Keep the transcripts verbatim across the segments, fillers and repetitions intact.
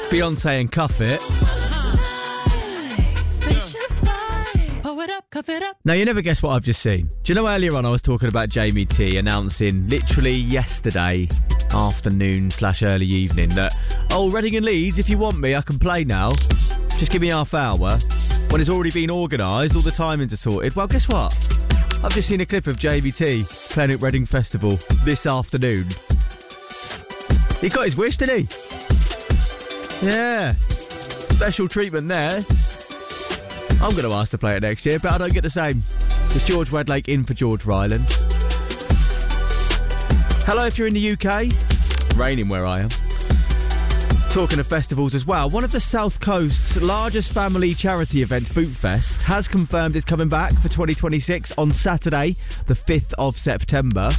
Beyonce and Cuff It. Now, you never guess what I've just seen. Do you know earlier on I was talking about Jamie T announcing literally yesterday afternoon slash early evening that, oh, Reading and Leeds, if you want me, I can play now. Just give me half hour. When it's already been organised, all the timings are sorted. Well, guess what? I've just seen a clip of Jamie T playing at Reading Festival this afternoon. He got his wish, didn't he? Yeah. Special treatment there. I'm going to ask to play it next year, but I don't get the same. It's George Wedlake in for George Ryland. Hello if you're in the U K. Raining where I am. Talking of festivals as well, one of the South Coast's largest family charity events, Bootfest, has confirmed it's coming back for twenty twenty-six on Saturday, the fifth of September.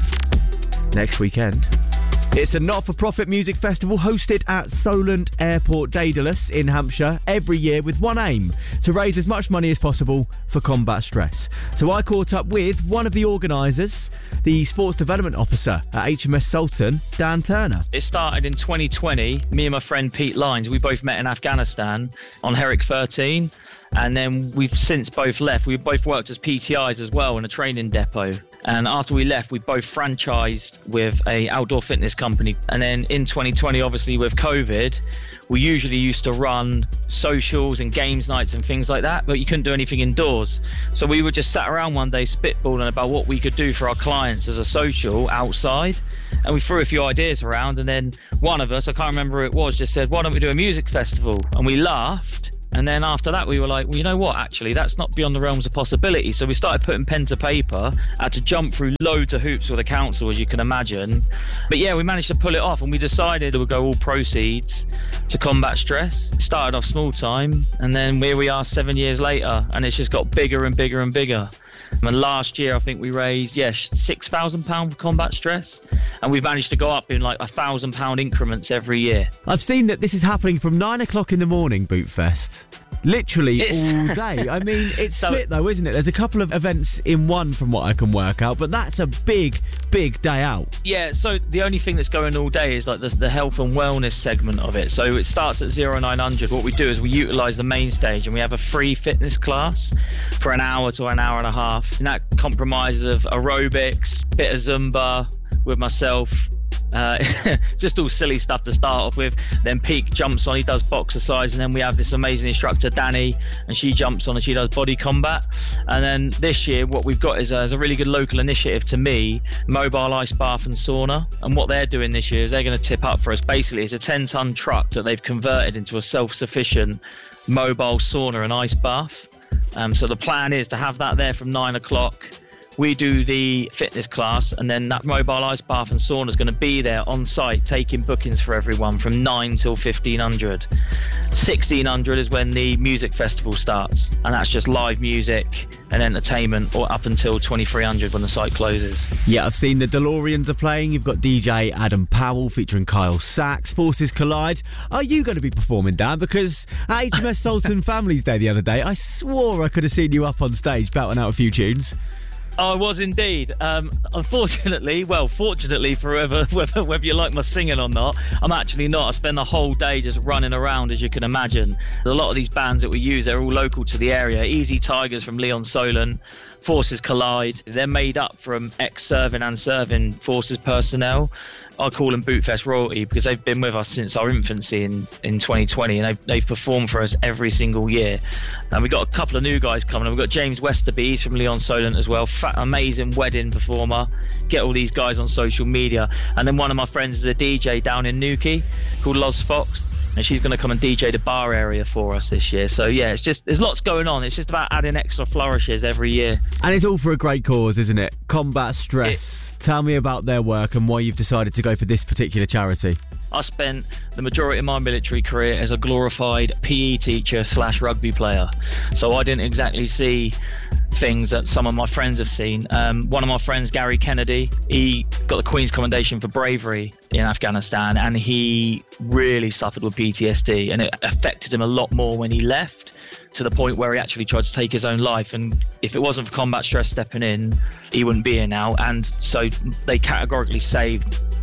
Next weekend. It's a not-for-profit music festival hosted at Solent Airport, Daedalus in Hampshire every year with one aim, to raise as much money as possible for combat stress. So I caught up with one of the organisers, the Sports Development Officer at H M S Sultan, Dan Turner. It started in twenty twenty. Me and my friend Pete Lines, we both met in Afghanistan on Herrick thirteen. And then we've since both left. We both worked as P T Is as well in a training depot. And after we left, we both franchised with a outdoor fitness company. And then in twenty twenty, obviously with COVID, we usually used to run socials and games nights and things like that, but you couldn't do anything indoors. So we were just sat around one day spitballing about what we could do for our clients as a social outside. And we threw a few ideas around. And then one of us, I can't remember who it was, just said, why don't we do a music festival? And we laughed. And then after that, we were like, well, you know what, actually, that's not beyond the realms of possibility. So we started putting pen to paper, had to jump through loads of hoops with the council, as you can imagine. But yeah, we managed to pull it off, and we decided it would go all proceeds to combat stress. It started off small time, and then here we are seven years later, and it's just got bigger and bigger and bigger. And last year, I think we raised, yeah, six thousand pounds for combat stress. And we've managed to go up in like one thousand pounds increments every year. I've seen that this is happening from nine o'clock in the morning, Bootfest. Literally It's- all day. I mean, it's So- split though, isn't it? There's a couple of events in one from what I can work out, but that's a big, big day out. Yeah, so the only thing that's going all day is like the, the health and wellness segment of it. So it starts at zero nine hundred. What we do is we utilise the main stage and we have a free fitness class for an hour to an hour and a half. And that compromises of aerobics, bit of Zumba with myself, Uh, just all silly stuff to start off with. Then Pete jumps on, he does boxercise, and then we have this amazing instructor Danny, and she jumps on and she does body combat. And then this year what we've got is a, is a really good local initiative to me, Mobile Ice Bath and Sauna. And what they're doing this year is they're going to tip up for us. Basically it's a ten ton truck that they've converted into a self-sufficient mobile sauna and ice bath. Um, so the plan is to have that there from nine o'clock. We do the fitness class, and then that mobile ice bath and sauna is going to be there on site taking bookings for everyone from nine till fifteen hundred. sixteen hundred is when the music festival starts, and that's just live music and entertainment, or up until twenty-three hundred when the site closes. Yeah, I've seen the DeLoreans are playing. You've got D J Adam Powell featuring Kyle Sachs. Forces collide. Are you going to be performing, Dan? Because at H M S Sultan Families Day the other day, I swore I could have seen you up on stage belting out a few tunes. I was indeed. Um, unfortunately, well, fortunately for whoever, whether, whether you like my singing or not, I'm actually not. I spend the whole day just running around, as you can imagine. A lot of these bands that we use, they're all local to the area. Easy Tigers from Leon Solent, Forces Collide. They're made up from ex-serving and serving Forces personnel. I call them Bootfest royalty because they've been with us since our infancy in, in twenty twenty, and they've, they've performed for us every single year. And we've got a couple of new guys coming. We've got James Westerby, he's from Leon Solent as well, fat, amazing wedding performer. Get all these guys on social media. And then one of my friends is a D J down in Newquay called Loz Fox, and she's going to come and D J the bar area for us this year. So yeah, it's just, there's lots going on. It's just about adding extra flourishes every year. And it's all for a great cause, isn't it? Combat Stress. It, Tell me about their work and why you've decided to go for this particular charity. I spent the majority of my military career as a glorified P E teacher slash rugby player. So I didn't exactly see things that some of my friends have seen. Um, one of my friends, Gary Kennedy, he got the Queen's Commendation for bravery in Afghanistan, and he really suffered with P T S D, and it affected him a lot more when he left, to the point where he actually tried to take his own life. And if it wasn't for combat stress stepping in, he wouldn't be here now. And so they categorically saved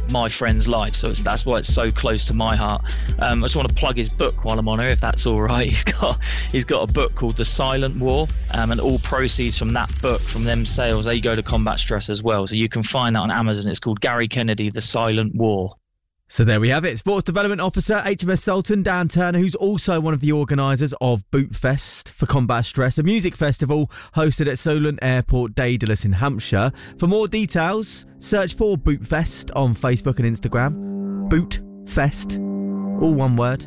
my friend's life. So it's, that's why it's so close to my heart. Um, I just want to plug his book while I'm on here, if that's all right. He's got he's got a book called The Silent War, um, and all proceeds from that book, from them sales, they go to combat stress as well. So you can find that on Amazon. It's called Gary Kennedy, The Silent War. So there we have it. Sports Development Officer, H M S Sultan, Dan Turner, who's also one of the organisers of Bootfest for Combat Stress, a music festival hosted at Solent Airport, Daedalus in Hampshire. For more details, search for Bootfest on Facebook and Instagram. Bootfest, all one word.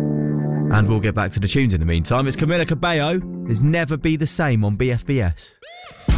And we'll get back to the tunes in the meantime. It's Camila Cabello. It's Never Be the Same on B F B S.